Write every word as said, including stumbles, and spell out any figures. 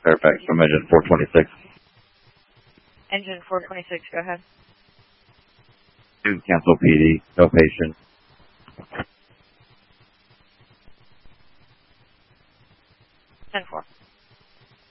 Fairfax from engine four twenty-six. Engine four twenty-six, go ahead. Cancel P D, no patient. ten four.